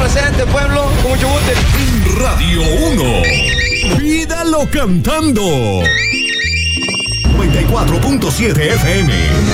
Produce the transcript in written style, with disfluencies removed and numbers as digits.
presente, pueblo, con mucho gusto. Radio 1. Pídalo cantando. 94.7 FM.